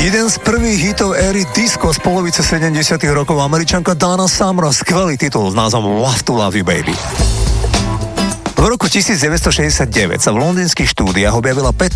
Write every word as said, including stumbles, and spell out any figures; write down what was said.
Jeden z prvých hitov éry disco z polovice sedemdesiatych rokov, Američanka Donna Summer, skvelý titul s názvom Love to Love You Baby. V roku devätnásťstošesťdesiatdeväť sa v londýnskych štúdiách objavila